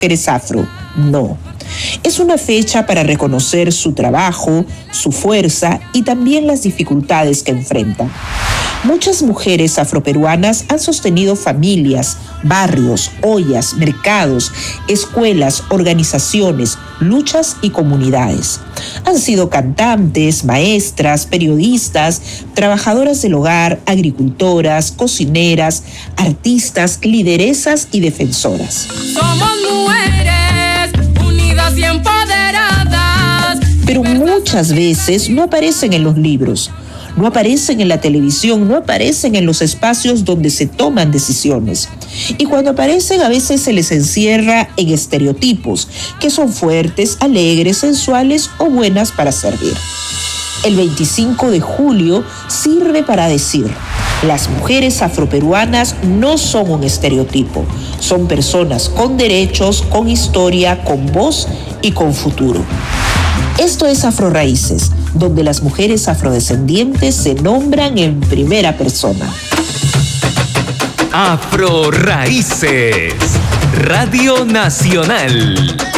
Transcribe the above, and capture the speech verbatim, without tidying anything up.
mujeres afro. No. Es una fecha para reconocer su trabajo, su fuerza y también las dificultades que enfrentan. Muchas mujeres afroperuanas han sostenido familias, barrios, ollas, mercados, escuelas, organizaciones, luchas y comunidades. Han sido cantantes, maestras, periodistas, trabajadoras del hogar, agricultoras, cocineras, artistas, lideresas y defensoras. Somos mujeres unidas y empoderadas. Pero muchas veces no aparecen en los libros. No aparecen en la televisión, no aparecen en los espacios donde se toman decisiones. Y cuando aparecen, a veces se les encierra en estereotipos, que son fuertes, alegres, sensuales o buenas para servir. El veinticinco de julio sirve para decir: las mujeres afroperuanas no son un estereotipo, son personas con derechos, con historia, con voz y con futuro. Esto es Afroraíces, donde las mujeres afrodescendientes se nombran en primera persona. Afroraíces, Radio Nacional.